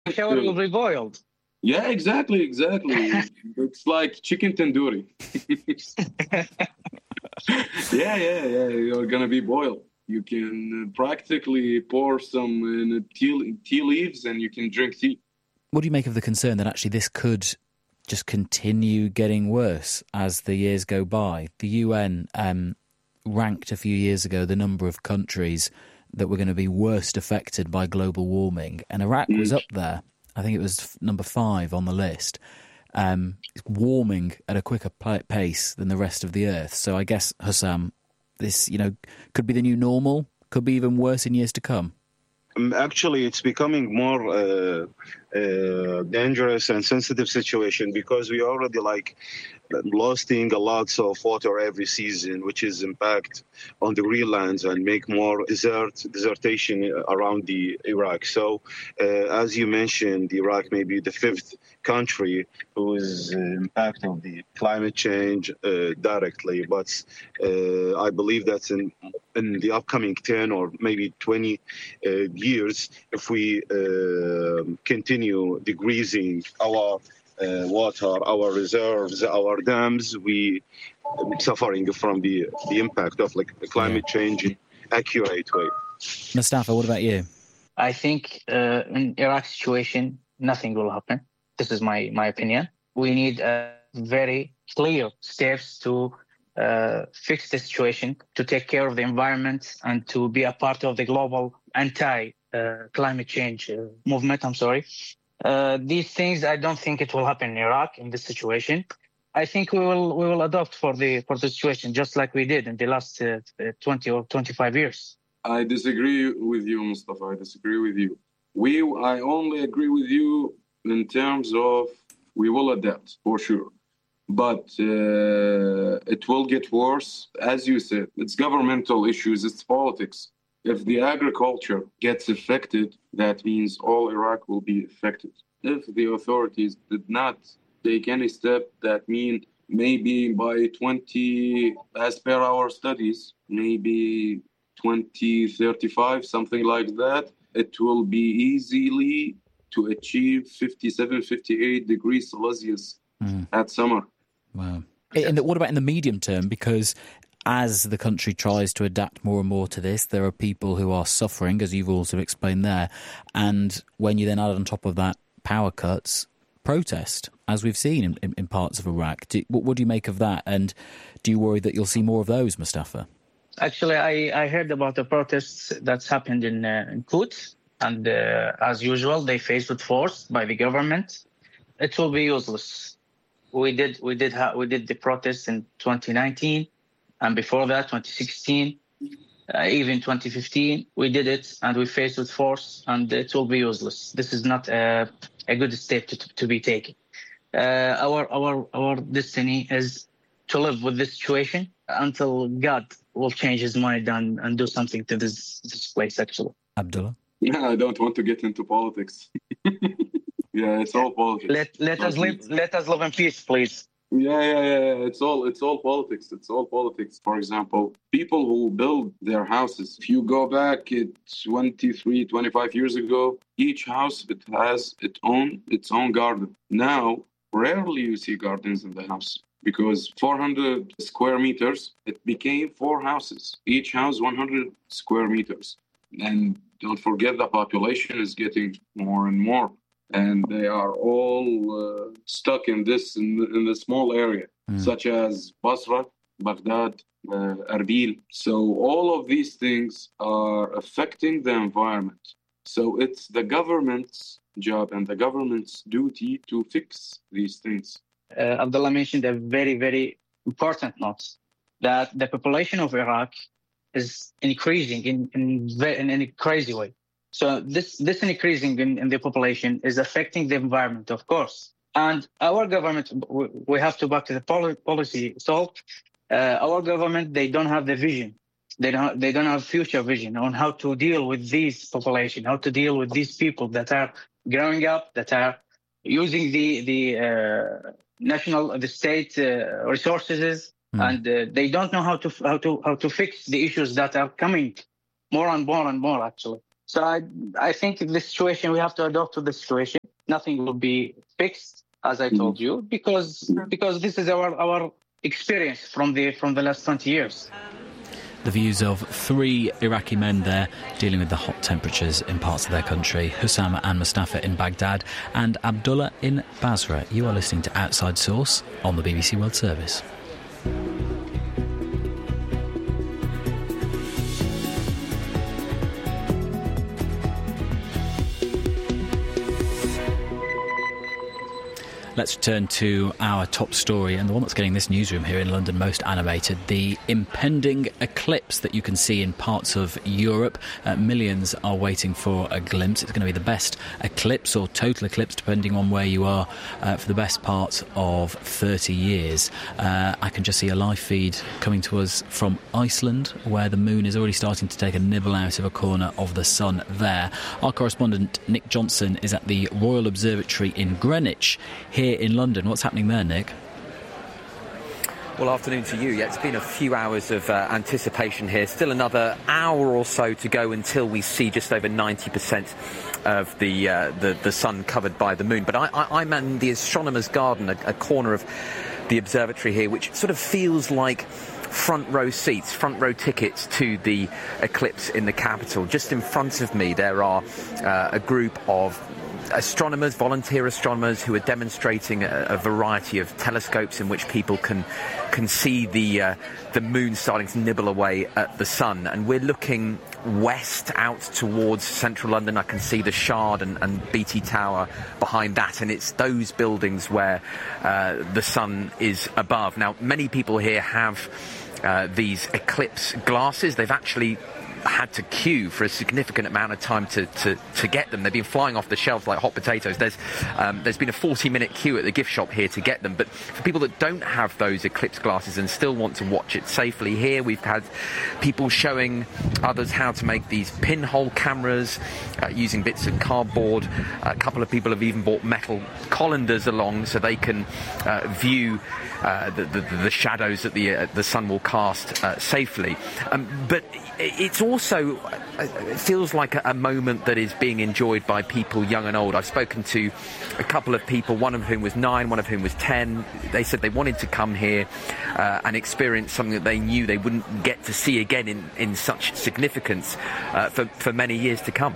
Shower will be boiled. Yeah, exactly. It's like chicken tandoori. Yeah. You're gonna be boiled. You can practically pour some tea leaves, and you can drink tea. What do you make of the concern that actually this could just continue getting worse as the years go by? The UN ranked a few years ago the number of countries that were going to be worst affected by global warming, and Iraq was up there. I think it was number 5 on the list. It's warming at a quicker pace than the rest of the earth. So I guess, Hussam, this could be the new normal, could be even worse in years to come. Actually, it's becoming more dangerous and sensitive situation because we already losing a lot of water every season, which is impact on the greenlands and make more desertation around the Iraq. So, as you mentioned, Iraq may be the 5th country whose impact of the climate change directly, but I believe that in the upcoming 10 or maybe 20 years, if we continue decreasing our water, our reserves, our dams, we suffering from the impact of climate change in accurate way. Mustafa, what about you? I think in Iraq situation, nothing will happen. This is my opinion. We need very clear steps to fix the situation, to take care of the environment, and to be a part of the global anti-climate change movement. These things, I don't think it will happen in Iraq in this situation. I think we will adapt for the situation just like we did in the last 20 or 25 years. I disagree with you, Mustafa. I disagree with you. I only agree with you in terms of we will adapt for sure. But it will get worse. As you said, it's governmental issues, it's politics. If the agriculture gets affected, that means all Iraq will be affected. If the authorities did not take any step, that means maybe by 20, as per our studies, maybe 2035, something like that, it will be easily to achieve 57, 58 degrees Celsius at summer. Wow. And what about in the medium term? Because as the country tries to adapt more and more to this, there are people who are suffering, as you've also explained there. And when you then add on top of that power cuts, protest, as we've seen in parts of Iraq. What do you make of that? And do you worry that you'll see more of those, Mustafa? Actually, I heard about the protests that's happened in Quds. And as usual, they faced with force by the government. It will be useless. We did the protests in 2019, and before that, 2016, even 2015, we did it, and we faced with force, and it will be useless. This is not a good step to be taken. Our destiny is to live with this situation until God will change his mind and do something to this place. Actually, Abdullah. Yeah, I don't want to get into politics. Yeah, it's all politics. Let us live in peace, please. Yeah. It's all politics. It's all politics. For example, people who build their houses, if you go back 23, 25 years ago, each house, it has its own garden. Now, rarely you see gardens in the house because 400 square meters, it became 4 houses. Each house 100 square meters. And don't forget the population is getting more and more. And they are all stuck in the small area, such as Basra, Baghdad, Erbil. So all of these things are affecting the environment. So it's the government's job and the government's duty to fix these things. Abdullah mentioned a very, very important note, that the population of Iraq is increasing in a crazy way. So this increasing in the population is affecting the environment, of course. And our government, we have to back to the policy talk. Our government, they don't have the vision. They don't have future vision on how to deal with this population, how to deal with these people that are growing up, that are using the state resources, and they don't know how to fix the issues that are coming more and more actually. So I think this situation, we have to adapt to the situation. Nothing will be fixed, as I told you, because this is our experience from the last 20 years. The views of 3 Iraqi men there dealing with the hot temperatures in parts of their country. Hussam and Mustafa in Baghdad and Abdullah in Basra. You are listening to Outside Source on the BBC World Service. Let's turn to our top story, and the one that's getting this newsroom here in London most animated, the impending eclipse that you can see in parts of Europe. Millions are waiting for a glimpse. It's going to be the best eclipse or total eclipse, depending on where you are, for the best part of 30 years. I can just see a live feed coming to us from Iceland, where the moon is already starting to take a nibble out of a corner of the sun there. Our correspondent Nick Johnson is at the Royal Observatory in Greenwich here in London. What's happening there, Nick? Well, afternoon to you. Yeah, it's been a few hours of anticipation here. Still another hour or so to go until we see just over 90% of the sun covered by the moon. But I'm in the Astronomer's Garden, a corner of the observatory here, which sort of feels like front row seats, front row tickets to the eclipse in the capital. Just in front of me there are a group of astronomers, volunteer astronomers, who are demonstrating a variety of telescopes in which people can see the moon starting to nibble away at the sun. And we're looking west out towards central London. I can see the Shard and BT Tower behind that, and it's those buildings where the sun is above. Now, many people here have these eclipse glasses. They've actually had to queue for a significant amount of time to get them. They've been flying off the shelves like hot potatoes. There's been a 40-minute queue at the gift shop here to get them. But for people that don't have those eclipse glasses and still want to watch it safely, here we've had people showing others how to make these pinhole cameras using bits of cardboard. A couple of people have even brought metal colanders along so they can view the shadows that the sun will cast safely. But it's also, it feels like a moment that is being enjoyed by people young and old. I've spoken to a couple of people, one of whom was 9, one of whom was 10. They said they wanted to come here and experience something that they knew they wouldn't get to see again in such significance for many years to come.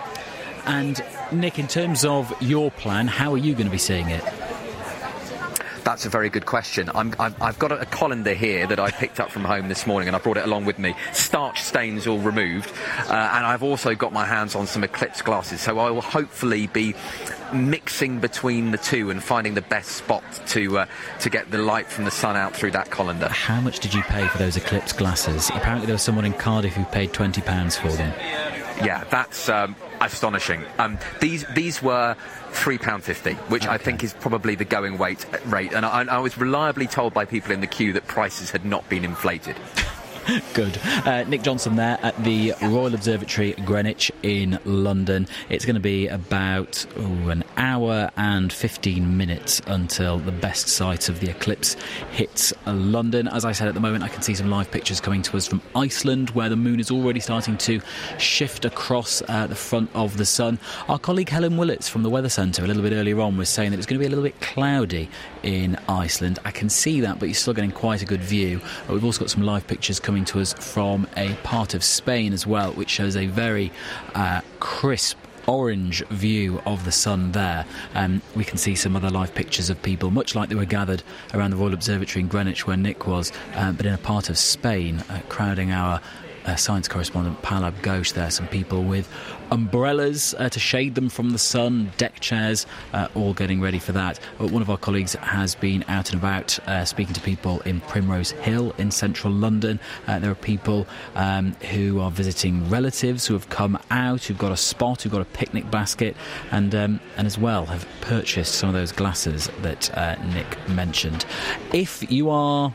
And Nick, in terms of your plan, how are you going to be seeing it? That's a very good question. I've got a colander here that I picked up from home this morning, and I brought it along with me. Starch stains all removed, and I've also got my hands on some eclipse glasses, so I will hopefully be mixing between the two and finding the best spot to get the light from the sun out through that colander. How much did you pay for those eclipse glasses? Apparently there was someone in Cardiff who paid £20 for them. Yeah, that's astonishing. These were £3.50, which I think is probably the going rate. And I was reliably told by people in the queue that prices had not been inflated. Good. Nick Johnson there at the Royal Observatory, Greenwich in London. It's going to be about an hour and 15 minutes until the best sight of the eclipse hits London. As I said, at the moment I can see some live pictures coming to us from Iceland, where the moon is already starting to shift across the front of the sun. Our colleague Helen Willits from the Weather Centre a little bit earlier on was saying that it's going to be a little bit cloudy in Iceland. I can see that, but you're still getting quite a good view. We've also got some live pictures coming to us from a part of Spain as well, which shows a very crisp orange view of the sun there. We can see some other live pictures of people, much like they were gathered around the Royal Observatory in Greenwich where Nick was, but in a part of Spain, crowding our science correspondent Palab Ghosh there. Some people with umbrellas to shade them from the sun, deck chairs, all getting ready for that. One of our colleagues has been out and about speaking to people in Primrose Hill in central London. There are people who are visiting relatives who have come out, who've got a spot, who've got a picnic basket, and as well have purchased some of those glasses that Nick mentioned. If you are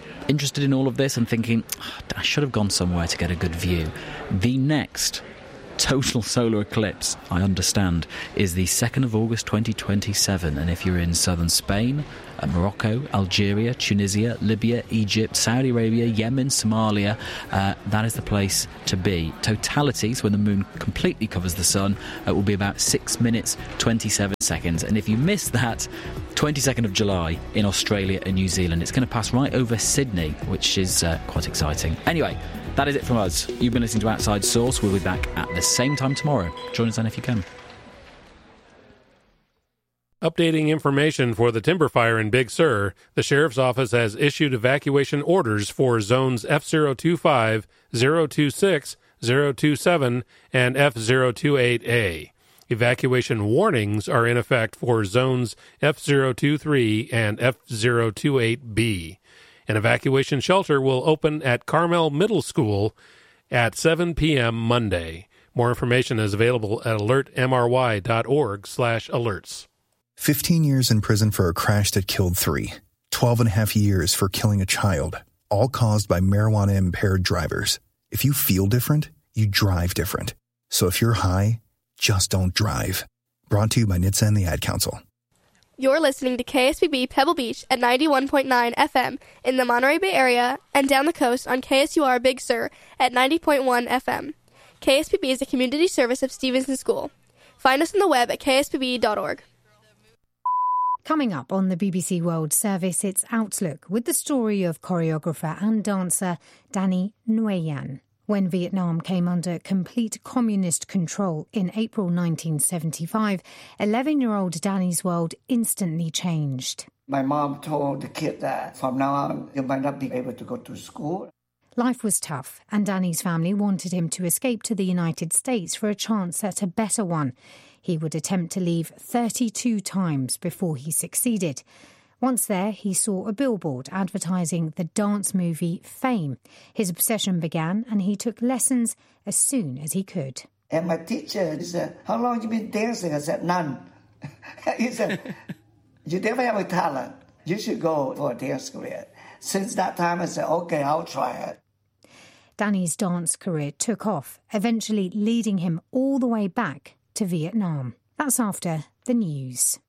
interested in all of this and thinking, I should have gone somewhere to get a good view, the next total solar eclipse, I understand, is the 2nd of August 2027. And if you're in southern Spain, Morocco, Algeria, Tunisia, Libya, Egypt, Saudi Arabia, Yemen, Somalia, that is the place to be. Totality, so when the moon completely covers the sun, will be about 6 minutes, 27 seconds. And if you miss that, 22nd of July in Australia and New Zealand, it's going to pass right over Sydney, which is quite exciting. Anyway, that is it from us. You've been listening to Outside Source. We'll be back at the same time tomorrow. Join us then if you can. Updating information for the timber fire in Big Sur, the Sheriff's Office has issued evacuation orders for zones F025, 026, 027, and F028A. Evacuation warnings are in effect for zones F023 and F028B. An evacuation shelter will open at Carmel Middle School at 7 p.m. Monday. More information is available at alertmry.org/alerts. 15 years in prison for a crash that killed 3. 12.5 years for killing a child, all caused by marijuana-impaired drivers. If you feel different, you drive different. So if you're high, just don't drive. Brought to you by NHTSA and the Ad Council. You're listening to KSBB Pebble Beach at 91.9 FM in the Monterey Bay area and down the coast on KSUR Big Sur at 90.1 FM. KSBB is a community service of Stevenson School. Find us on the web at kspb.org. Coming up on the BBC World Service, it's Outlook with the story of choreographer and dancer Danny Nguyen. When Vietnam came under complete communist control in April 1975, 11-year-old Danny's world instantly changed. My mom told the kid that from now on, you might not be able to go to school. Life was tough, and Danny's family wanted him to escape to the United States for a chance at a better one. He would attempt to leave 32 times before he succeeded. Once there, he saw a billboard advertising the dance movie Fame. His obsession began, and he took lessons as soon as he could. And my teacher said, "How long have you been dancing?" I said, "None." He said, "You never have a talent. You should go for a dance career." Since that time, I said, "Okay, I'll try it." Danny's dance career took off, eventually leading him all the way back to Vietnam. That's after the news.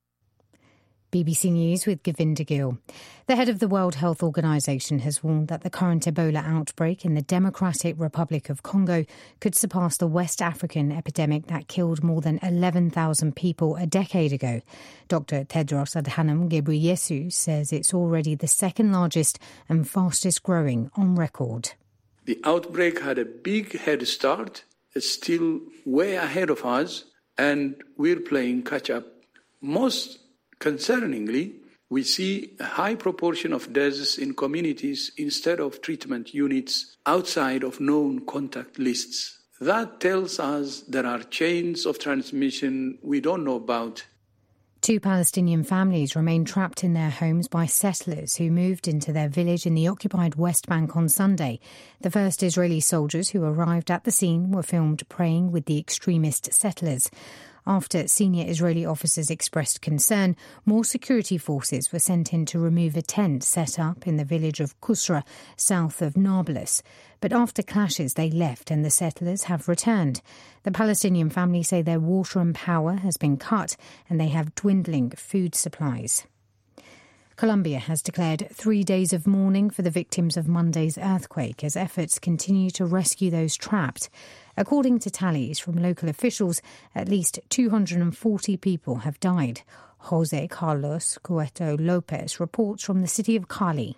BBC News with Govinda Gill. The head of the World Health Organization has warned that the current Ebola outbreak in the Democratic Republic of Congo could surpass the West African epidemic that killed more than 11,000 people a decade ago. Dr. Tedros Adhanom Ghebreyesus says it's already the second largest and fastest growing on record. The outbreak had a big head start. It's still way ahead of us, and we're playing catch-up. Most concerningly, we see a high proportion of deaths in communities instead of treatment units outside of known contact lists. That tells us there are chains of transmission we don't know about. 2 Palestinian families remain trapped in their homes by settlers who moved into their village in the occupied West Bank on Sunday. The first Israeli soldiers who arrived at the scene were filmed praying with the extremist settlers. After senior Israeli officers expressed concern, more security forces were sent in to remove a tent set up in the village of Kusra, south of Nablus. But after clashes, they left and the settlers have returned. The Palestinian family say their water and power has been cut and they have dwindling food supplies. Colombia has declared 3 days of mourning for the victims of Monday's earthquake as efforts continue to rescue those trapped. According to tallies from local officials, at least 240 people have died. Jose Carlos Cueto Lopez reports from the city of Cali.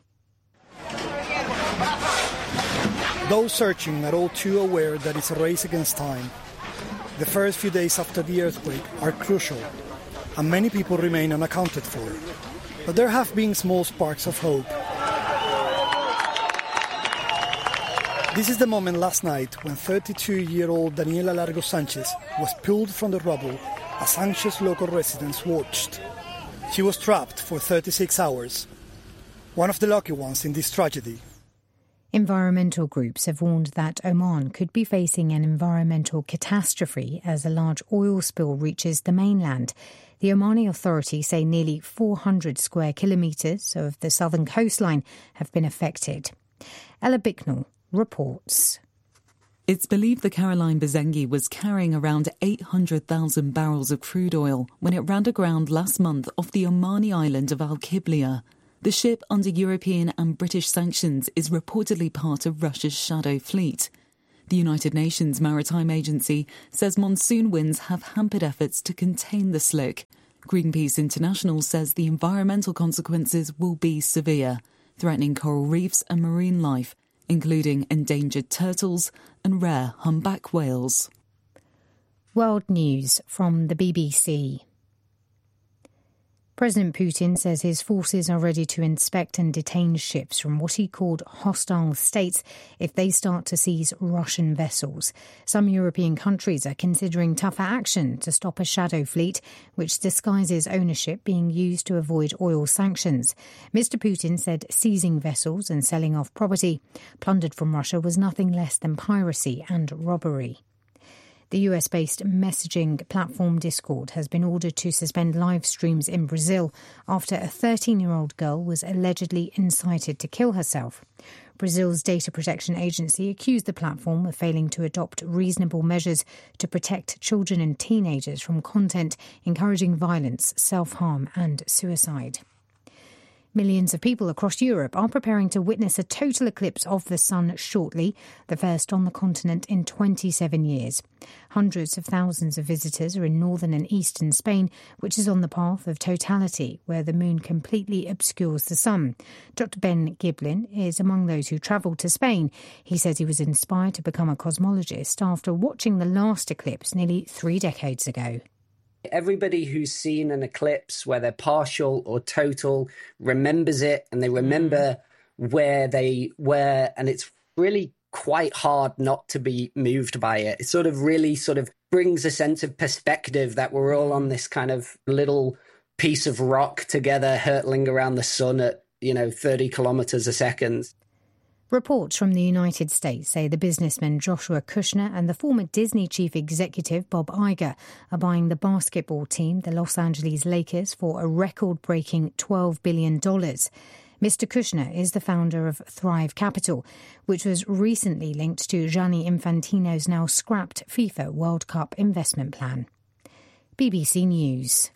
Those searching are all too aware that it's a race against time. The first few days after the earthquake are crucial, and many people remain unaccounted for. But there have been small sparks of hope. This is the moment last night when 32-year-old Daniela Largo Sanchez was pulled from the rubble as anxious local residents watched. She was trapped for 36 hours, one of the lucky ones in this tragedy. Environmental groups have warned that Oman could be facing an environmental catastrophe as a large oil spill reaches the mainland. The Omani authorities say nearly 400 square kilometres of the southern coastline have been affected. Ella Bicknell reports. It's believed the Caroline Bazengi was carrying around 800,000 barrels of crude oil when it ran aground last month off the Omani island of Al-Qiblia. The ship, under European and British sanctions, is reportedly part of Russia's shadow fleet. The United Nations Maritime Agency says monsoon winds have hampered efforts to contain the slick. Greenpeace International says the environmental consequences will be severe, threatening coral reefs and marine life, including endangered turtles and rare humpback whales. World News from the BBC. President Putin says his forces are ready to inspect and detain ships from what he called hostile states if they start to seize Russian vessels. Some European countries are considering tougher action to stop a shadow fleet, which disguises ownership being used to avoid oil sanctions. Mr. Putin said seizing vessels and selling off property plundered from Russia was nothing less than piracy and robbery. The US-based messaging platform Discord has been ordered to suspend live streams in Brazil after a 13-year-old girl was allegedly incited to kill herself. Brazil's data protection agency accused the platform of failing to adopt reasonable measures to protect children and teenagers from content encouraging violence, self-harm and suicide. Millions of people across Europe are preparing to witness a total eclipse of the sun shortly, the first on the continent in 27 years. Hundreds of thousands of visitors are in northern and eastern Spain, which is on the path of totality, where the moon completely obscures the sun. Dr. Ben Giblin is among those who travelled to Spain. He says he was inspired to become a cosmologist after watching the last eclipse nearly 3 decades ago. Everybody who's seen an eclipse, whether partial or total, remembers it, and they remember where they were, and it's really quite hard not to be moved by it. It sort of brings a sense of perspective that we're all on this kind of little piece of rock together, hurtling around the sun at, 30 kilometres a second. Reports from the United States say the businessman Joshua Kushner and the former Disney chief executive Bob Iger are buying the basketball team, the Los Angeles Lakers, for a record-breaking $12 billion. Mr. Kushner is the founder of Thrive Capital, which was recently linked to Gianni Infantino's now scrapped FIFA World Cup investment plan. BBC News.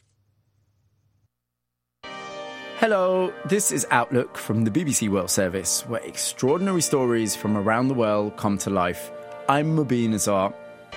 Hello, this is Outlook from the BBC World Service, where extraordinary stories from around the world come to life. I'm Mubin Azar.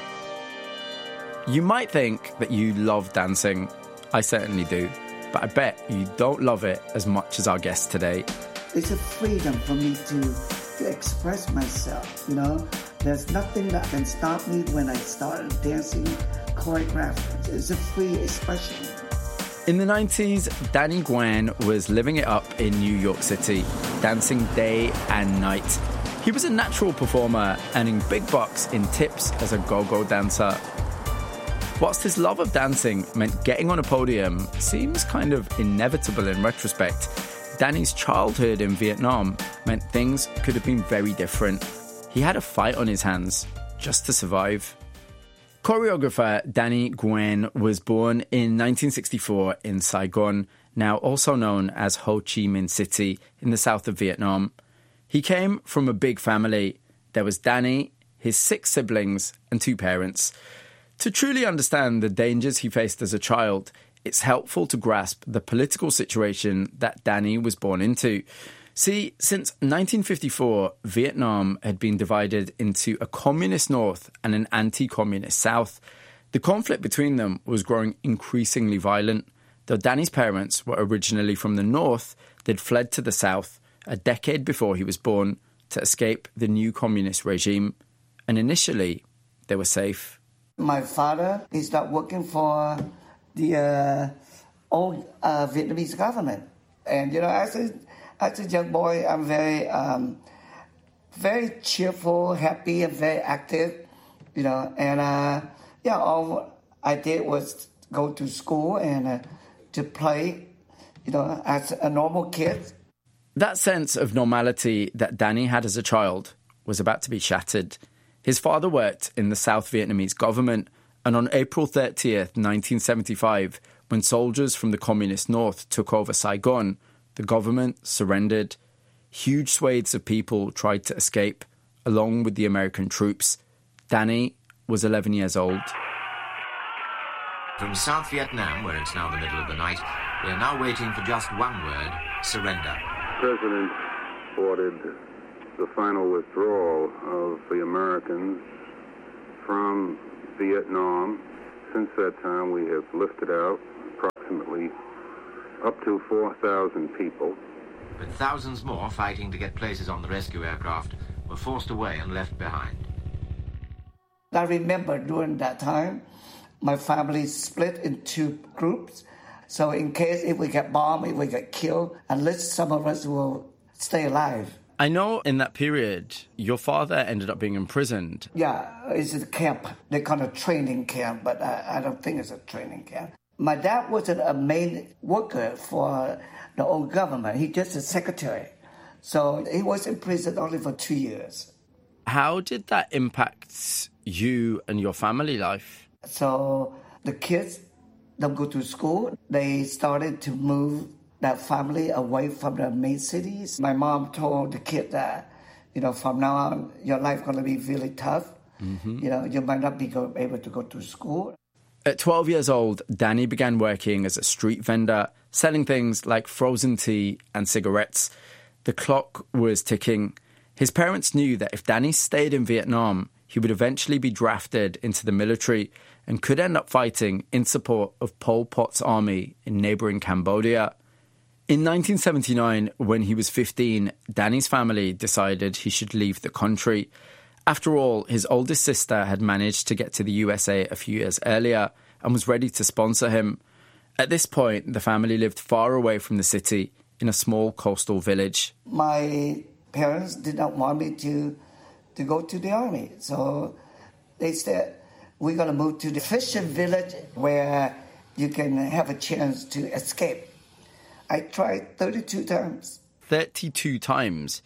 You might think that you love dancing. I certainly do. But I bet you don't love it as much as our guest today. It's a freedom for me to express myself, There's nothing that can stop me when I start dancing, choreographed. It's a free expression. In the 90s, Danny Nguyen was living it up in New York City, dancing day and night. He was a natural performer, earning big bucks in tips as a go-go dancer. Whilst his love of dancing meant getting on a podium seems kind of inevitable in retrospect, Danny's childhood in Vietnam meant things could have been very different. He had a fight on his hands just to survive. Choreographer Danny Nguyen was born in 1964 in Saigon, now also known as Ho Chi Minh City in the south of Vietnam. He came from a big family. There was Danny, his 6 siblings, and 2 parents. To truly understand the dangers he faced as a child, it's helpful to grasp the political situation that Danny was born into. See, since 1954, Vietnam had been divided into a communist north and an anti-communist south. The conflict between them was growing increasingly violent. Though Danny's parents were originally from the north, they'd fled to the south a decade before he was born to escape the new communist regime. And initially, they were safe. My father is not working for the old Vietnamese government. And, as a young boy, I'm very cheerful, happy, and very active, And, all I did was go to school and to play, as a normal kid. That sense of normality that Danny had as a child was about to be shattered. His father worked in the South Vietnamese government, and on April 30th, 1975, when soldiers from the Communist North took over Saigon, the government surrendered. Huge swathes of people tried to escape, along with the American troops. Danny was 11 years old. From South Vietnam, where it's now the middle of the night, we are now waiting for just one word: surrender. The President ordered the final withdrawal of the Americans from Vietnam. Since that time, we have lifted out approximately up to 4,000 people. But thousands more fighting to get places on the rescue aircraft were forced away and left behind. I remember during that time, my family split in two groups. So in case if we get bombed, if we get killed, at least some of us will stay alive. I know in that period, your father ended up being imprisoned. Yeah, it's a camp. They call it a training camp, but I don't think it's a training camp. My dad wasn't a main worker for the old government. He just a secretary. So he was in prison only for 2 years. How did that impact you and your family life? So the kids don't go to school. They started to move that family away from the main cities. My mom told the kid that, from now on, your life going to be really tough. Mm-hmm. You might not be able to go to school. At 12 years old, Danny began working as a street vendor, selling things like frozen tea and cigarettes. The clock was ticking. His parents knew that if Danny stayed in Vietnam, he would eventually be drafted into the military and could end up fighting in support of Pol Pot's army in neighbouring Cambodia. In 1979, when he was 15, Danny's family decided he should leave the country. After all, his oldest sister had managed to get to the USA a few years earlier and was ready to sponsor him. At this point, the family lived far away from the city in a small coastal village. My parents did not want me to go to the army. So they said, we're going to move to the fishing village where you can have a chance to escape. I tried 32 times. 32 times?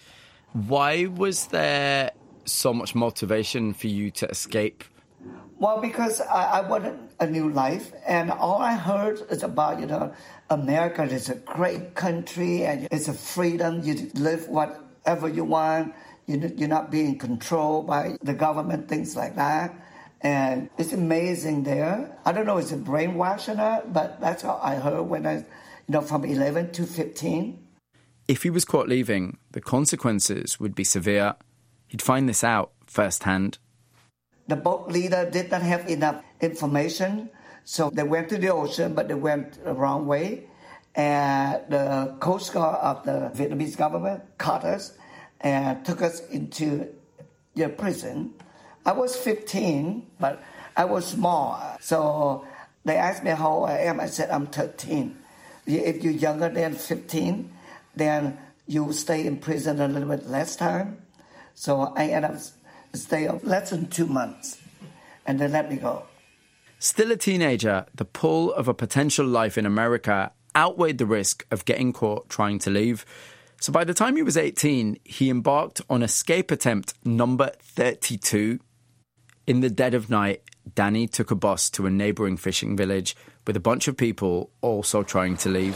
Why was there so much motivation for you to escape? Well, because I wanted a new life, and all I heard is about, America is a great country, and it's a freedom. You live whatever you want. You're not being controlled by the government, things like that. And it's amazing there. I don't know if it's a brainwash or not, but that's how I heard when I, from 11 to 15. If he was caught leaving, the consequences would be severe. He'd find this out firsthand. The boat leader did not have enough information, so they went to the ocean, but they went the wrong way. And the Coast Guard of the Vietnamese government caught us and took us into the prison. I was 15, but I was small. So they asked me how old I am. I said, I'm 13. If you're younger than 15, then you stay in prison a little bit less time. So I ended up staying less than 2 months, and they let me go. Still a teenager, the pull of a potential life in America outweighed the risk of getting caught trying to leave. So by the time he was 18, he embarked on escape attempt number 32. In the dead of night, Danny took a bus to a neighbouring fishing village with a bunch of people also trying to leave.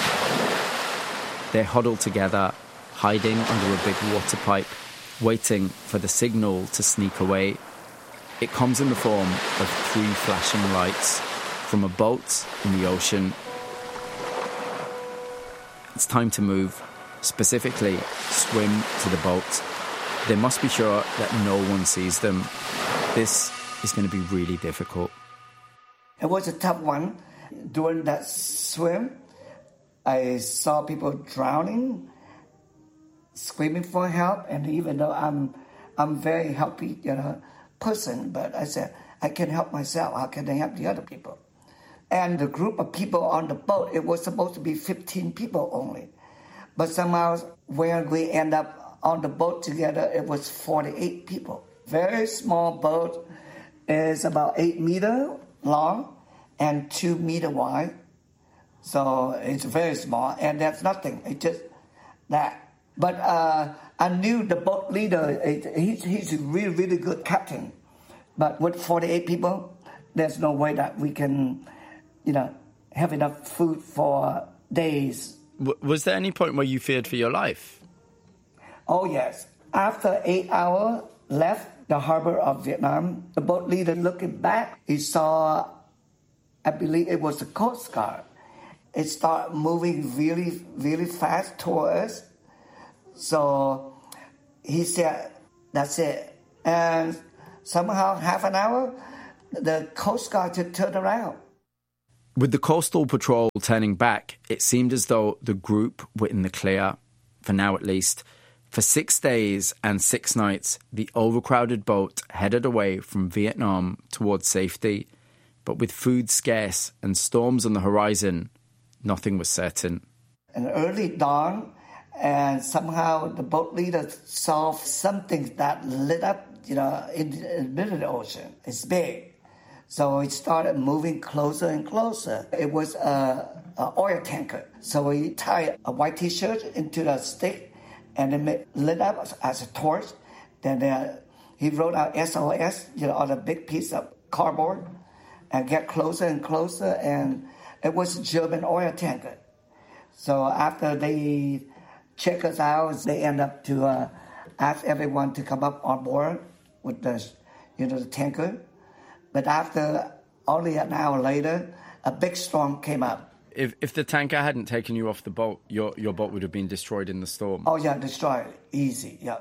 They're huddled together, hiding under a big water pipe, waiting for the signal to sneak away. It comes in the form of 3 flashing lights from a boat in the ocean. It's time to move, specifically swim to the boat. They must be sure that no one sees them. This is going to be really difficult. It was a tough one. During that swim, I saw people drowning, screaming for help, and even though I'm very happy, person, but I said, I can help myself. How can I help the other people? And the group of people on the boat, it was supposed to be 15 people only. But somehow when we end up on the boat together, it was 48 people. Very small boat. Is about 8 meters long and 2 meters wide. So it's very small, and that's nothing. It's just that. But I knew the boat leader, he's a really, really good captain. But with 48 people, there's no way that we can, have enough food for days. Was there any point where you feared for your life? Oh, yes. After 8 hours left the harbor of Vietnam. The boat leader looking back, he saw, I believe it was the Coast Guard. It started moving really, really fast toward us. So he said, that's it. And somehow, half an hour, the Coast Guard just turned around. With the Coastal Patrol turning back, it seemed as though the group were in the clear, for now at least. For 6 days and 6 nights, the overcrowded boat headed away from Vietnam towards safety. But with food scarce and storms on the horizon, nothing was certain. An early dawn, and somehow the boat leader saw something that lit up, in the middle of the ocean. It's big. So it started moving closer and closer. It was an oil tanker. So he tied a white T-shirt into the stick, and it lit up as a torch. Then he wrote out SOS, on a big piece of cardboard, and get closer and closer. And it was a German oil tanker. So after they check us out, they end up to ask everyone to come up on board with the tanker. But after only an hour later, a big storm came up. If the tanker hadn't taken you off the boat, your boat would have been destroyed in the storm. Oh, yeah, destroyed. Easy, yeah.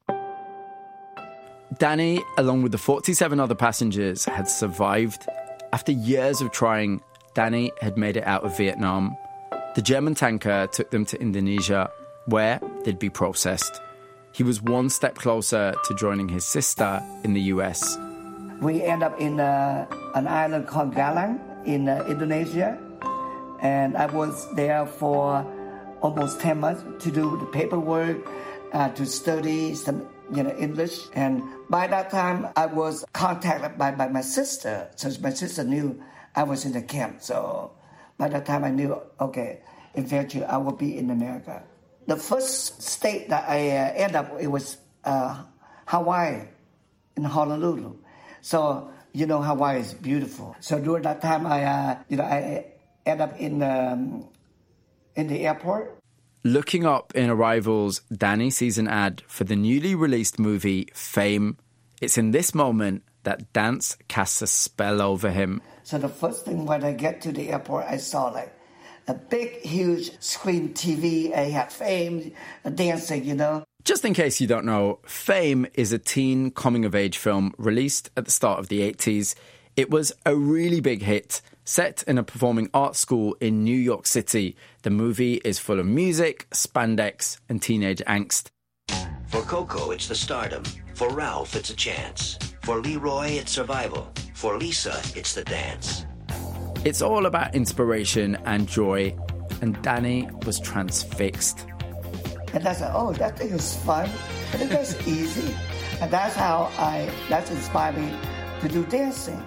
Danny, along with the 47 other passengers, had survived. After years of trying, Danny had made it out of Vietnam. The German tanker took them to Indonesia, where they'd be processed. He was one step closer to joining his sister in the US. We end up in an island called Galang in Indonesia. And I was there for almost 10 months to do the paperwork, to study some English. And by that time, I was contacted by my sister. So my sister knew I was in the camp. So by that time, I knew, okay, eventually I will be in America. The first state that I ended up, it was Hawaii, in Honolulu. So, Hawaii is beautiful. So during that time, I ended up in the airport. Looking up in Arrivals, Danny sees an ad for the newly released movie Fame. It's in this moment that dance casts a spell over him. So the first thing when I get to the airport, I saw a big, huge screen TV. I had Fame dancing, Just in case you don't know, Fame is a teen coming-of-age film released at the start of the 80s. It was a really big hit, set in a performing arts school in New York City. The movie is full of music, spandex, and teenage angst. For Coco, it's the stardom. For Ralph, it's a chance. For Leroy, it's survival. For Lisa, it's the dance. It's all about inspiration and joy, and Danny was transfixed. And I said, oh, that thing is fun. I think that's easy. And that's inspired me to do dancing.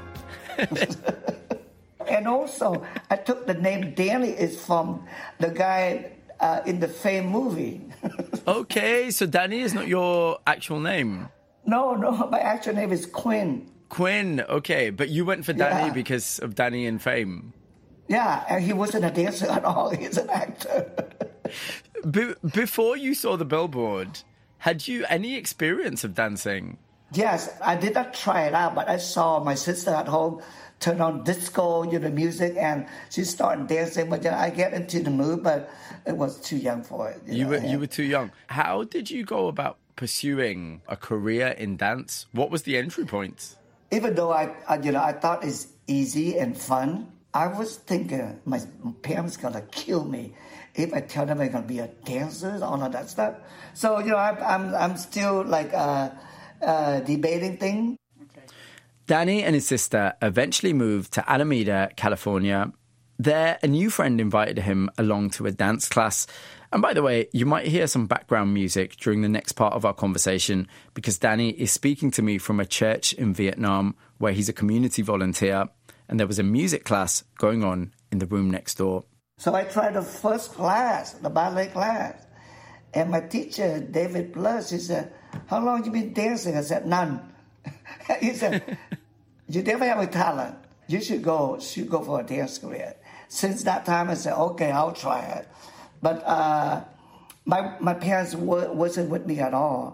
And also, I took the name Danny is from the guy in the Fame movie. Okay, so Danny is not your actual name? No, my actual name is Quinn. Quinn, okay. But you went for Danny because of Danny in Fame. Yeah, and he wasn't a dancer at all. He's an actor. Before you saw the billboard, had you any experience of dancing? Yes, I did not try it out, but I saw my sister at home turn on disco, music, and she started dancing. But I get into the mood, but it was too young for it. You were too young. How did you go about pursuing a career in dance? What was the entry point? Even though I thought it's easy and fun, I was thinking my parents gonna kill me if I tell them I'm gonna be a dancer, all of that stuff. So I'm still debating things. Okay. Danny and his sister eventually moved to Alameda, California. There, a new friend invited him along to a dance class. And by the way, you might hear some background music during the next part of our conversation because Danny is speaking to me from a church in Vietnam where he's a community volunteer, and there was a music class going on in the room next door. So I tried the first class, the ballet class. And my teacher, David Plus, he said, how long you been dancing? I said, none. He said, you never have a talent. You should go for a dance career. Since that time, I said, okay, I'll try it. But my parents wasn't with me at all.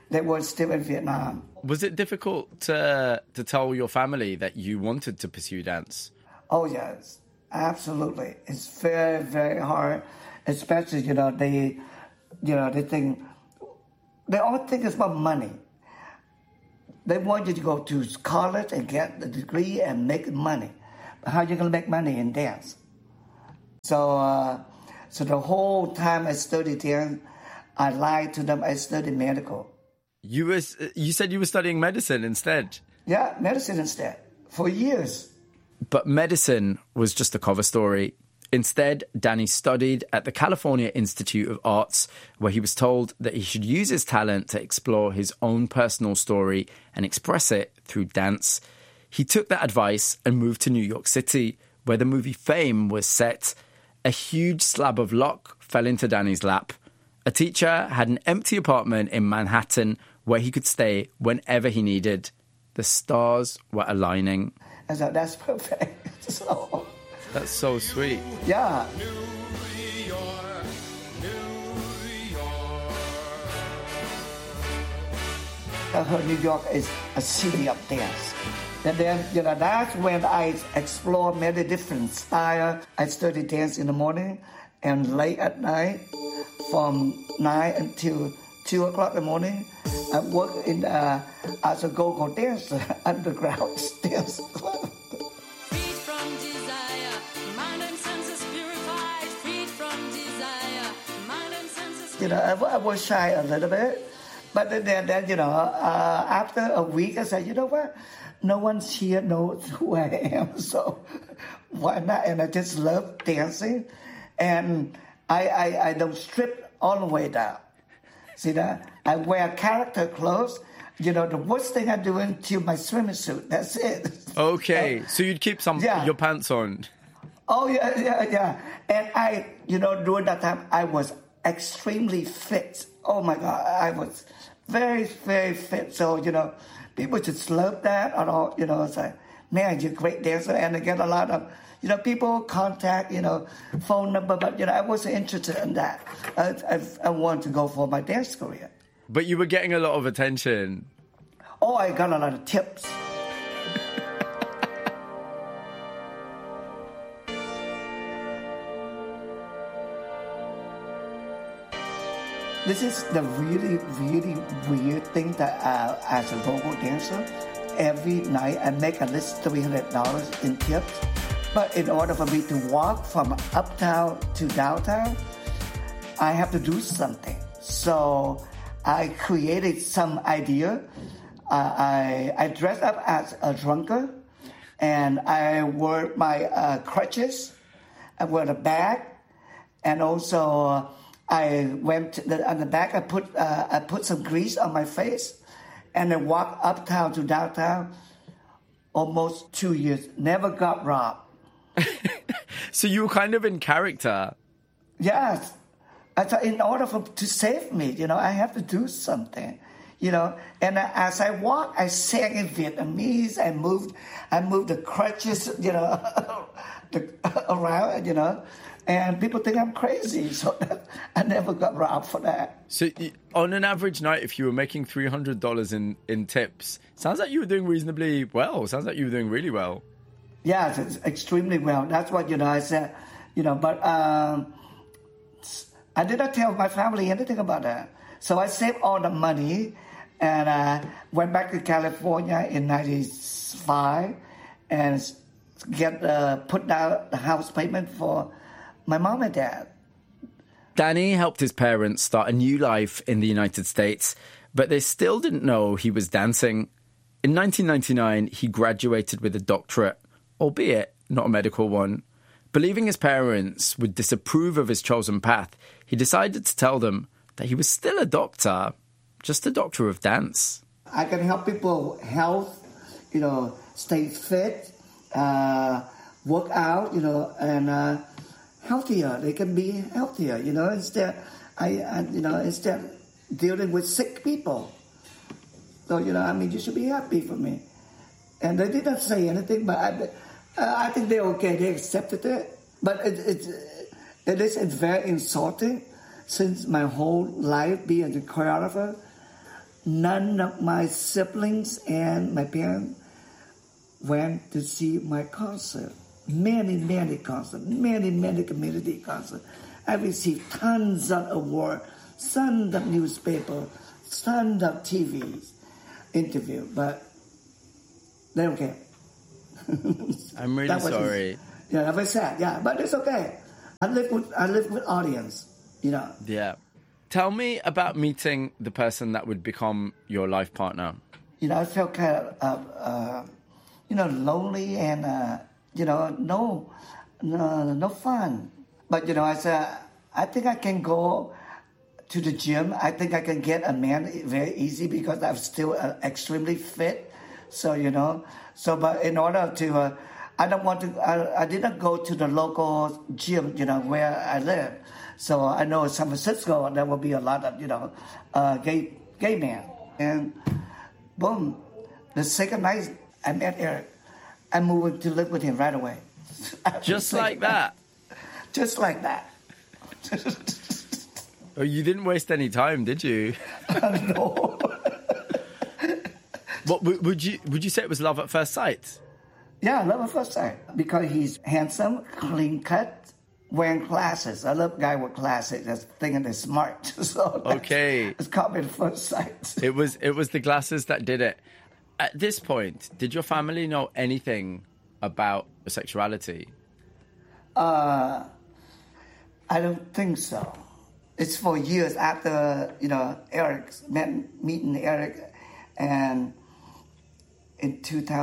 They were still in Vietnam. Was it difficult to tell your family that you wanted to pursue dance? Oh, yes, absolutely. It's very, very hard, especially, they think, they all think it's about money. They want you to go to college and get the degree and make money. But how are you going to make money in dance? So the whole time I studied dance, I lied to them. I studied medical. You said you were studying medicine instead? Yeah, medicine instead, for years. But medicine was just a cover story. Instead, Danny studied at the California Institute of Arts, where he was told that he should use his talent to explore his own personal story and express it through dance. He took that advice and moved to New York City, where the movie Fame was set. A huge slab of luck fell into Danny's lap. A teacher had an empty apartment in Manhattan where he could stay whenever he needed. The stars were aligning. I thought, that's perfect. So... That's so sweet. Yeah. I heard New York is a city of dance. And then, that's when I explore many different styles. I study dance in the morning and late at night from 9 until 2 o'clock in the morning. I work as a go-go dancer, underground dance club. I was shy a little bit. But then after a week, I said, you know what? No one's here knows who I am, so why not? And I just love dancing. And I don't strip all the way down. See that? I wear character clothes. The worst thing I do until my swimming suit. That's it. Okay, so you'd keep your pants on. Oh, yeah. And during that time, I was extremely fit. Oh, my God. I was very, very fit. So, people just love that. It's like, man, you're a great dancer. And I get a lot of, people contact, phone number. But, I wasn't interested in that. I wanted to go for my dance career. But you were getting a lot of attention. Oh, I got a lot of tips. This is the really, really weird thing that as a go-go dancer, every night I make at least $300 in tips. But in order for me to walk from uptown to downtown, I have to do something. So I created some idea. I dressed up as a drunkard, and I wore my crutches. I wore a bag, and also I went on the back. I put some grease on my face, and I walked uptown to downtown. Almost 2 years, never got robbed. So you were kind of in character. Yes, I thought in order to save me, I have to do something, And as I walked, I sang in Vietnamese. I moved the crutches, around, And people think I'm crazy, so I never got robbed for that. So on an average night, if you were making $300 in tips, sounds like you were doing reasonably well. Sounds like you were doing really well. Yeah, it's extremely well. That's what, I said, but I did not tell my family anything about that. So I saved all the money and went back to California in 95 and put down the house payment for my mom and dad. Danny helped his parents start a new life in the United States, but they still didn't know he was dancing. In 1999, he graduated with a doctorate, albeit not a medical one. Believing his parents would disapprove of his chosen path, he decided to tell them that he was still a doctor, just a doctor of dance. I can help people health, stay fit, work out, and healthier. They can be healthier, instead dealing with sick people. So, you should be happy for me. And they didn't say anything, but I think they're okay. They accepted it. But it is very insulting since my whole life being a choreographer, none of my siblings and my parents went to see my concert. Many concerts, many community concerts. I received tons of awards, tons of newspapers, tons of TVs interview, but they don't care. I'm really sorry. Yeah, that was sad. Yeah, but it's okay. I live with audience, you know. Yeah. Tell me about meeting the person that would become your life partner. You know, I felt kind of, lonely and, no fun. But, you know, I said, I think I can go to the gym. I think I can get a man very easy because I'm still extremely fit. So, you know, but in order to, I didn't go to the local gym, you know, where I live. So I know in San Francisco, there will be a lot of, gay men. And boom, the second night I met Eric, I moved to live with him right away. Just like that? Just like that. Oh, you didn't waste any time, did you? No. What would you say it was love at first sight? Yeah, love at first sight. Because he's handsome, clean cut, wearing glasses. I love guy with glasses that's thinking they're smart. So okay. It's caught me at first sight. It was the glasses that did it. At this point, did your family know anything about your sexuality? I don't think so. It's for years after, meeting Eric, and in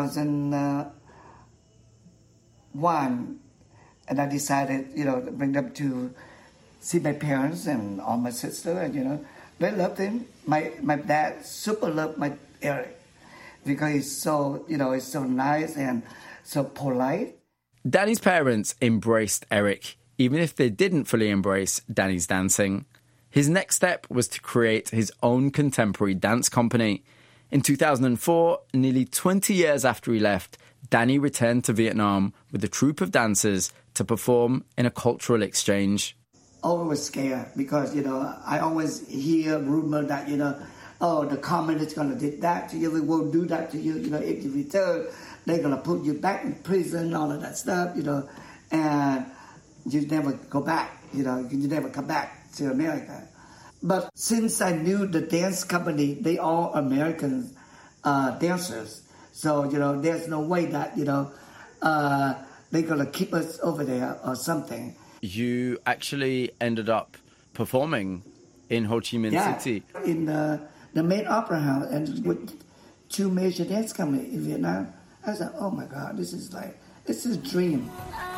2001, and I decided, to bring them to see my parents and all my sister, and, they loved him. My dad super loved my Eric because he's so, he's so nice and so polite. Danny's parents embraced Eric, even if they didn't fully embrace Danny's dancing. His next step was to create his own contemporary dance company. In 2004, nearly 20 years after he left, Danny returned to Vietnam with a troupe of dancers to perform in a cultural exchange. Always scared because, I always hear rumor that, the communists going to do that to you, we won't do that to you, if you return, they're going to put you back in prison, all of that stuff, and you never go back, you never come back to America. But since I knew the dance company, they all American dancers. So, there's no way that, they're going to keep us over there or something. You actually ended up performing in Ho Chi Minh City. In the main opera house and with two major dance companies in Vietnam. I was like, oh my God, this is a dream.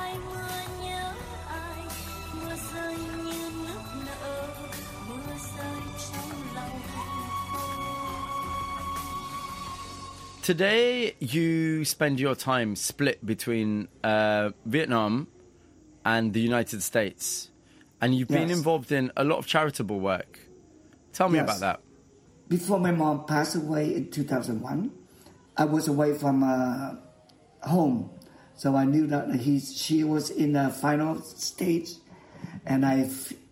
Today, you spend your time split between Vietnam and the United States. And you've been involved in a lot of charitable work. Tell me about that. Before my mom passed away in 2001, I was away from home. So I knew that she was in the final stage. And I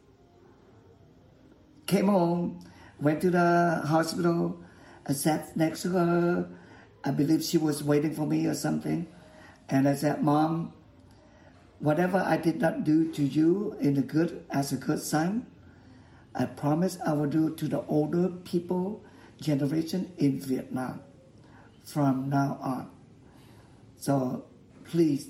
came home, went to the hospital. I sat next to her. I believe she was waiting for me or something. And I said, Mom, whatever I did not do to you as a good son, I promise I will do to the older people generation in Vietnam from now on. So please,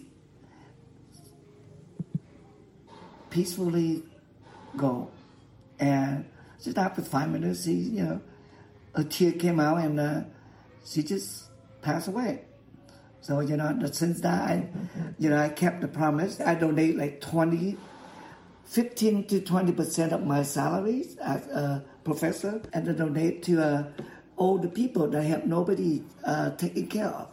peacefully go. And just after 5 minutes, a tear came out and she just passed away. So, since that, I kept the promise. I donate like 15 to 20% of my salaries as a professor, and I donate to older people that have nobody taken care of.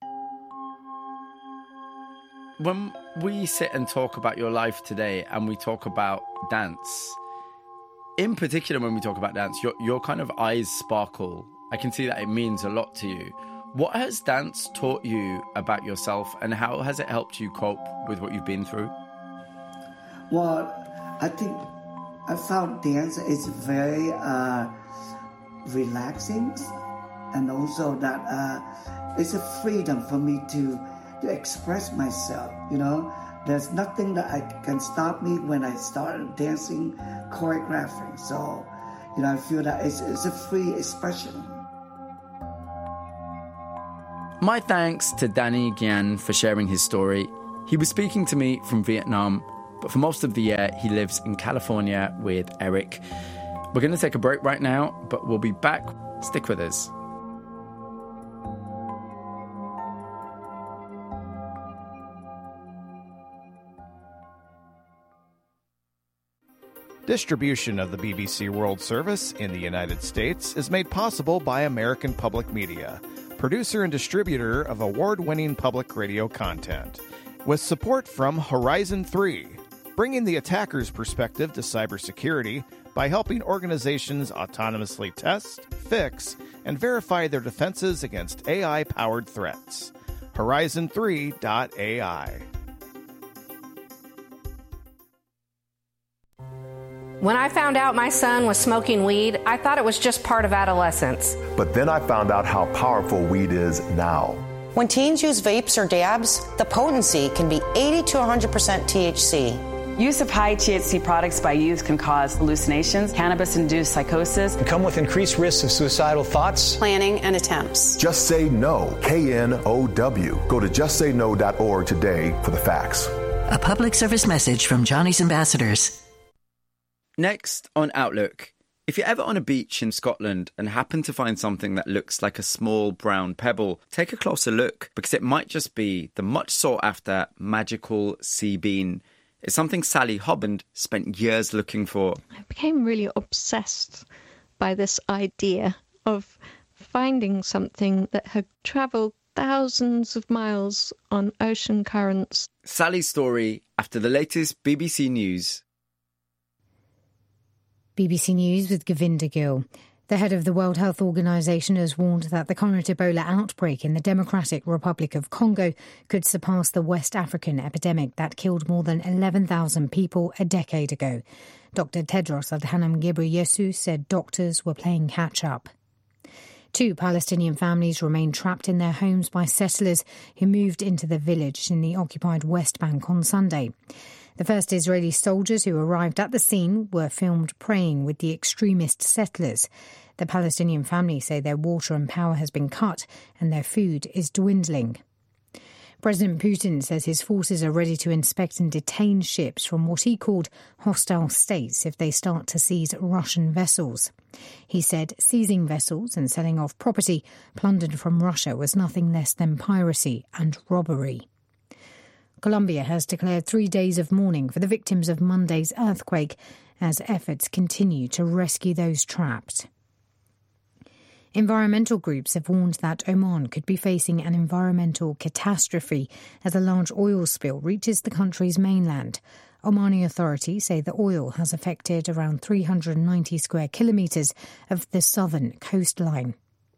When we sit and talk about your life today and we talk about dance, in particular when we talk about dance, your kind of eyes sparkle. I can see that it means a lot to you. What has dance taught you about yourself, and how has it helped you cope with what you've been through? Well, I think I found dance is very relaxing, and also that it's a freedom for me to express myself, you know. There's nothing that can stop me when I start dancing, choreographing. So, you know, I feel that it's a free expression. My thanks to Danny Nguyen for sharing his story. He was speaking to me from Vietnam, but for most of the year, he lives in California with Eric. We're going to take a break right now, but we'll be back. Stick with us. Distribution of the BBC World Service in the United States is made possible by American Public Media, producer and distributor of award-winning public radio content, with support from Horizon 3, bringing the attacker's perspective to cybersecurity by helping organizations autonomously test, fix, and verify their defenses against AI-powered threats. Horizon3.ai. When I found out my son was smoking weed, I thought it was just part of adolescence. But then I found out how powerful weed is now. When teens use vapes or dabs, the potency can be 80 to 100% THC. Use of high THC products by youth can cause hallucinations, cannabis-induced psychosis, and come with increased risks of suicidal thoughts, planning, and attempts. Just Say No, KNOW. Go to justsayno.org today for the facts. A public service message from Johnny's Ambassadors. Next on Outlook, if you're ever on a beach in Scotland and happen to find something that looks like a small brown pebble, take a closer look because it might just be the much sought after magical sea bean. It's something Sally Hobband spent years looking for. I became really obsessed by this idea of finding something that had travelled thousands of miles on ocean currents. Sally's story after the latest BBC News. BBC News with Govinda Gill. The head of the World Health Organization has warned that the current Ebola outbreak in the Democratic Republic of Congo could surpass the West African epidemic that killed more than 11,000 people a decade ago. Dr. Tedros Adhanom Ghebreyesus said doctors were playing catch-up. 2 Palestinian families remain trapped in their homes by settlers who moved into the village in the occupied West Bank on Sunday. The first Israeli soldiers who arrived at the scene were filmed praying with the extremist settlers. The Palestinian families say their water and power has been cut and their food is dwindling. President Putin says his forces are ready to inspect and detain ships from what he called hostile states if they start to seize Russian vessels. He said seizing vessels and selling off property plundered from Russia was nothing less than piracy and robbery. Colombia has declared 3 days of mourning for the victims of Monday's earthquake as efforts continue to rescue those trapped. Environmental groups have warned that Oman could be facing an environmental catastrophe as a large oil spill reaches the country's mainland. Omani authorities say the oil has affected around 390 square kilometres of the southern coastline.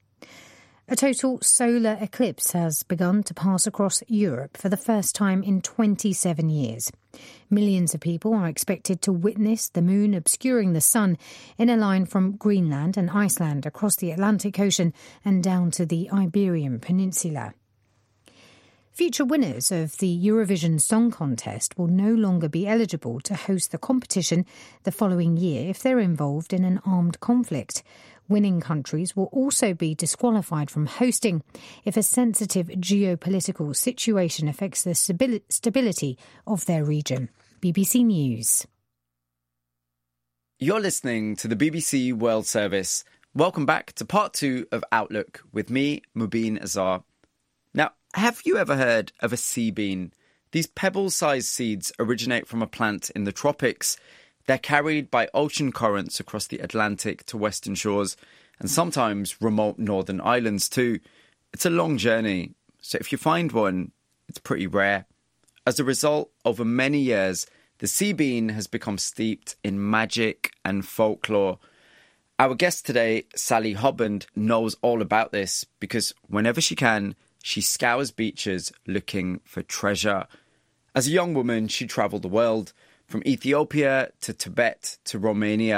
A total solar eclipse has begun to pass across Europe for the first time in 27 years. Millions of people are expected to witness the moon obscuring the sun in a line from Greenland and Iceland across the Atlantic Ocean and down to the Iberian Peninsula. Future winners of the Eurovision Song Contest will no longer be eligible to host the competition the following year if they're involved in an armed conflict. Winning countries will also be disqualified from hosting if a sensitive geopolitical situation affects the stability of their region. BBC News. You're listening to the BBC World Service. Welcome back to part 2 of Outlook with me, Mubin Azar. Now, have you ever heard of a sea bean? These pebble-sized seeds originate from a plant in the tropics. They're carried by ocean currents across the Atlantic to western shores and sometimes remote northern islands too. It's a long journey, so if you find one, it's pretty rare. As a result, over many years, the sea bean has become steeped in magic and folklore. Our guest today, Sally Hobband, knows all about this because whenever she can, she scours beaches looking for treasure. As a young woman, she travelled the world, from Ethiopia to Tibet to Romania,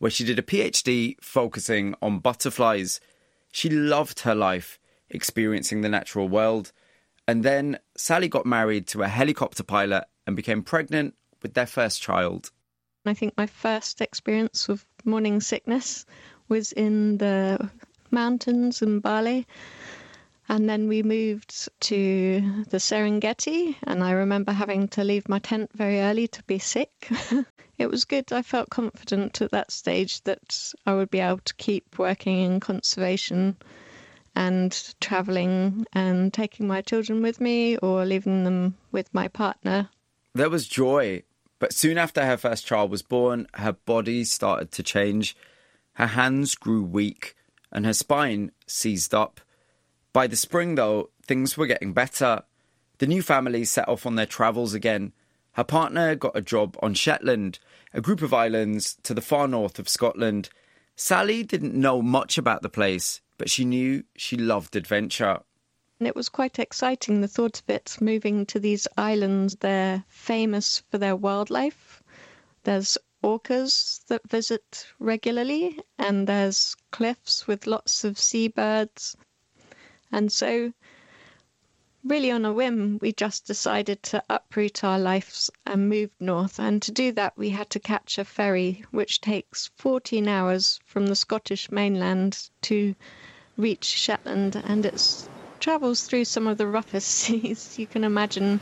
where she did a PhD focusing on butterflies. She loved her life, experiencing the natural world. And then Sally got married to a helicopter pilot and became pregnant with their first child. I think my first experience of morning sickness was in the mountains in Bali. And then we moved to the Serengeti, and I remember having to leave my tent very early to be sick. It was good. I felt confident at that stage that I would be able to keep working in conservation and travelling and taking my children with me or leaving them with my partner. There was joy, but soon after her first child was born, her body started to change. Her hands grew weak and her spine seized up. By the spring, though, things were getting better. The new family set off on their travels again. Her partner got a job on Shetland, a group of islands to the far north of Scotland. Sally didn't know much about the place, but she knew she loved adventure. And it was quite exciting, the thought of it, moving to these islands. They're famous for their wildlife. There's orcas that visit regularly, and there's cliffs with lots of seabirds. And so, really on a whim, we just decided to uproot our lives and move north. And to do that, we had to catch a ferry, which takes 14 hours from the Scottish mainland to reach Shetland. And it travels through some of the roughest seas you can imagine.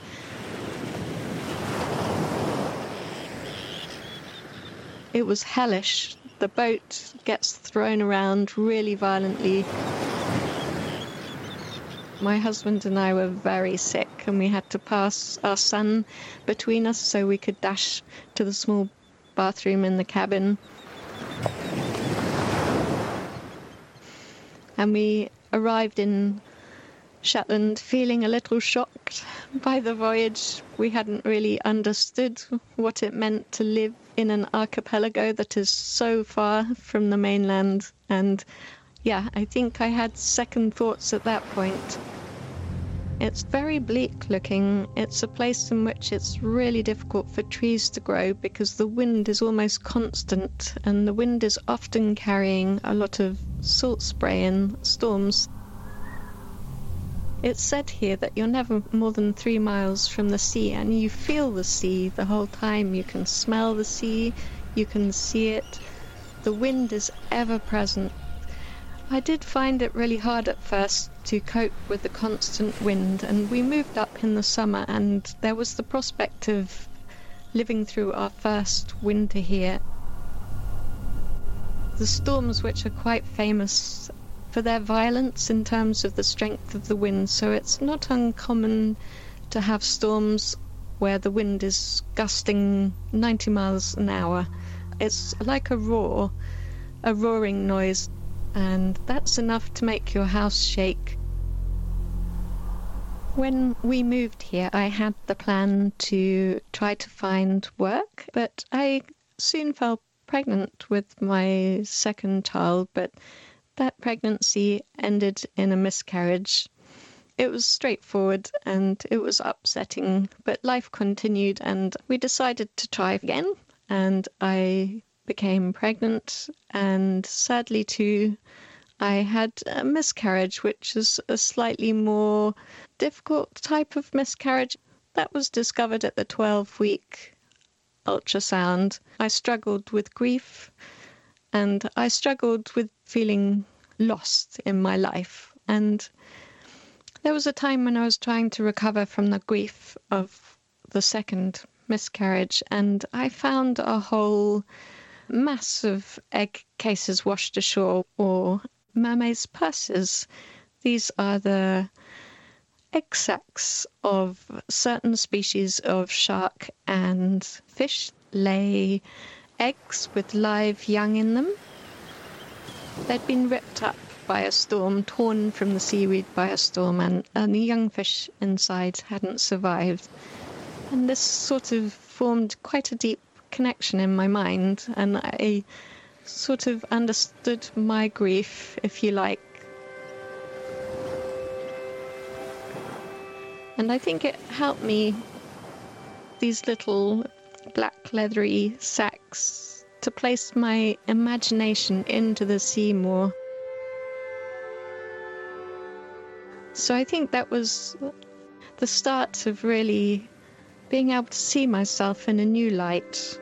It was hellish. The boat gets thrown around really violently. My husband and I were very sick, and we had to pass our son between us so we could dash to the small bathroom in the cabin. And we arrived in Shetland feeling a little shocked by the voyage. We hadn't really understood what it meant to live in an archipelago that is so far from the mainland. And yeah, I think I had second thoughts at that point. It's very bleak looking. It's a place in which it's really difficult for trees to grow because the wind is almost constant, and the wind is often carrying a lot of salt spray in storms. It's said here that you're never more than 3 miles from the sea, and you feel the sea the whole time. You can smell the sea, you can see it. The wind is ever present. I did find it really hard at first to cope with the constant wind, and we moved up in the summer, and there was the prospect of living through our first winter here. The storms, which are quite famous for their violence in terms of the strength of the wind, so it's not uncommon to have storms where the wind is gusting 90 miles an hour. It's like a roaring noise, and that's enough to make your house shake. When we moved here, I had the plan to try to find work, but I soon fell pregnant with my second child, but that pregnancy ended in a miscarriage. It was straightforward and it was upsetting, but life continued, and we decided to try again, and I became pregnant, and sadly too, I had a miscarriage, which is a slightly more difficult type of miscarriage. That was discovered at the 12-week ultrasound. I struggled with grief, and I struggled with feeling lost in my life. And there was a time when I was trying to recover from the grief of the second miscarriage, and I found a whole mass of egg cases washed ashore, or mermaids' purses. These are the egg sacs of certain species of shark and fish. Lay eggs with live young in them. They'd been ripped up by a storm, torn from the seaweed by a storm, and the young fish inside hadn't survived. And this sort of formed quite a deep connection in my mind, and I sort of understood my grief, if you like. And I think it helped me, these little black leathery sacks to place my imagination into the sea more. So I think that was the start of really being able to see myself in a new light.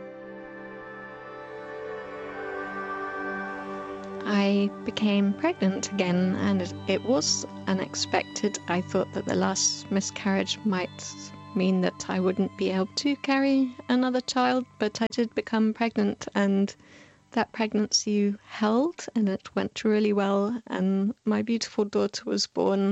I became pregnant again, and it was unexpected. I thought that the last miscarriage might mean that I wouldn't be able to carry another child, but I did become pregnant, and that pregnancy held, and it went really well, and my beautiful daughter was born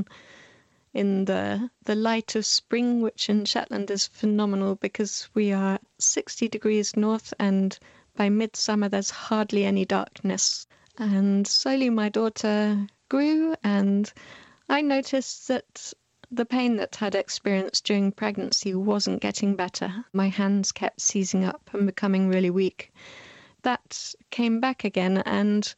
in the light of spring, which in Shetland is phenomenal because we are 60 degrees north, and by midsummer there's hardly any darkness. And slowly my daughter grew, and I noticed that the pain that I'd experienced during pregnancy wasn't getting better. My hands kept seizing up and becoming really weak. That came back again, and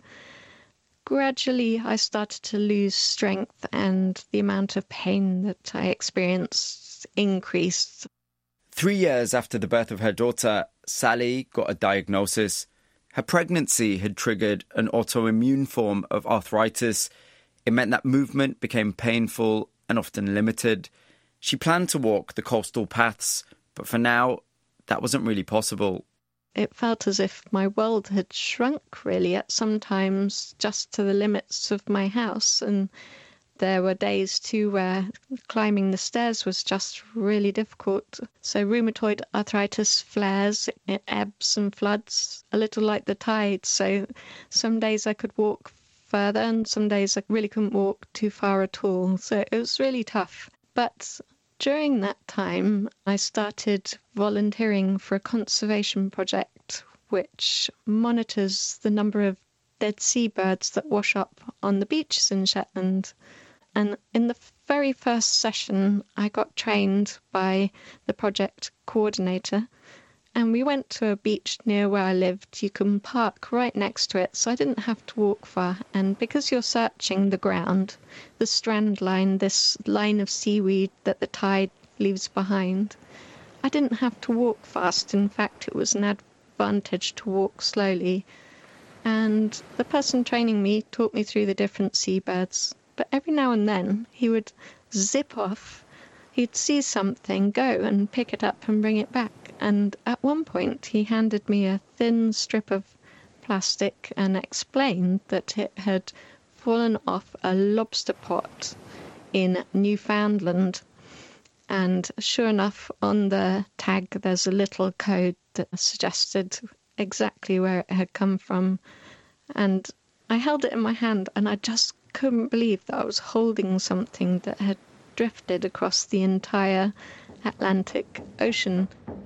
gradually I started to lose strength, and the amount of pain that I experienced increased. 3 years after the birth of her daughter, Sally got a diagnosis. Her pregnancy had triggered an autoimmune form of arthritis. It meant that movement became painful and often limited. She planned to walk the coastal paths, but for now, that wasn't really possible. It felt as if my world had shrunk, really, at some times just to the limits of my house. And there were days, too, where climbing the stairs was just really difficult. So rheumatoid arthritis flares, it ebbs and floods, a little like the tide. So some days I could walk further, and some days I really couldn't walk too far at all. So it was really tough. But during that time, I started volunteering for a conservation project which monitors the number of dead seabirds that wash up on the beaches in Shetland. And in the very first session, I got trained by the project coordinator, and we went to a beach near where I lived. You can park right next to it, so I didn't have to walk far. And because you're searching the ground, the strand line, this line of seaweed that the tide leaves behind, I didn't have to walk fast. In fact, it was an advantage to walk slowly. And the person training me taught me through the different seabirds. But every now and then, he would zip off. He'd see something, go and pick it up and bring it back. And at one point, he handed me a thin strip of plastic and explained that it had fallen off a lobster pot in Newfoundland. And sure enough, on the tag, there's a little code that suggested exactly where it had come from. And I held it in my hand, and I just couldn't believe that I was holding something that had drifted across the entire Atlantic Ocean.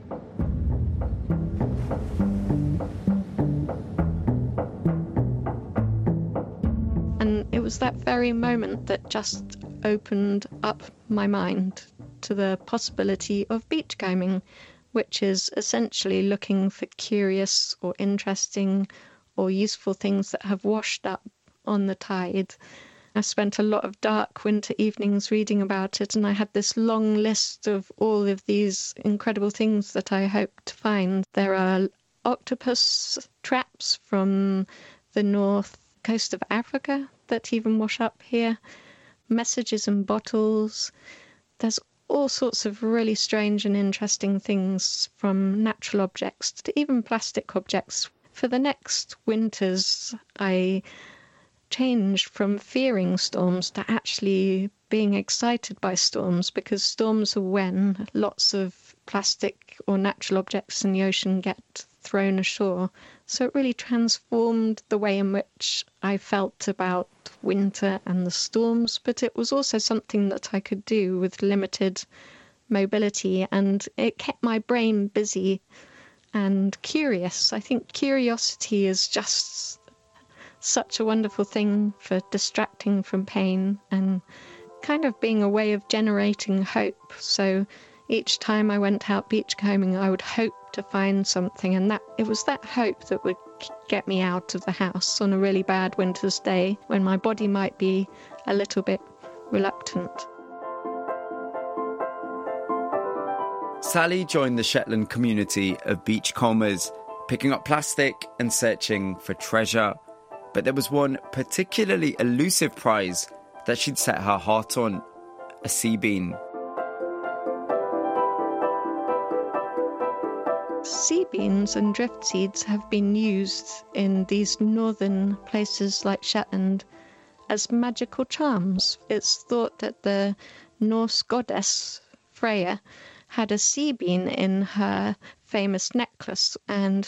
And it was that very moment that just opened up my mind to the possibility of beachcombing, which is essentially looking for curious or interesting or useful things that have washed up on the tide. I spent a lot of dark winter evenings reading about it, and I had this long list of all of these incredible things that I hoped to find. There are octopus traps from the north coast of Africa that even wash up here, messages in bottles. There's all sorts of really strange and interesting things, from natural objects to even plastic objects. For the next winters, I changed from fearing storms to actually being excited by storms, because storms are when lots of plastic or natural objects in the ocean get thrown ashore. So it really transformed the way in which I felt about winter and the storms, but it was also something that I could do with limited mobility, and it kept my brain busy and curious. I think curiosity is just such a wonderful thing for distracting from pain and kind of being a way of generating hope. So each time I went out beachcombing, I would hope to find something, and that it was that hope that would get me out of the house on a really bad winter's day when my body might be a little bit reluctant. Sally joined the Shetland community of beachcombers, picking up plastic and searching for treasure. But there was one particularly elusive prize that she'd set her heart on, a sea bean. Sea beans and drift seeds have been used in these northern places like Shetland as magical charms. It's thought that the Norse goddess Freya had a sea bean in her famous necklace, and